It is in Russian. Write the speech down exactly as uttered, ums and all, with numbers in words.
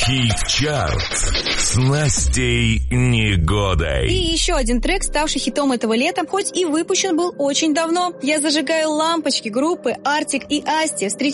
Хит-чарт с Настей Негодой. И еще один трек, ставший хитом этого лета, хоть и выпущен был очень давно. Я зажигаю лампочки группы Артик и Асти. Встречайте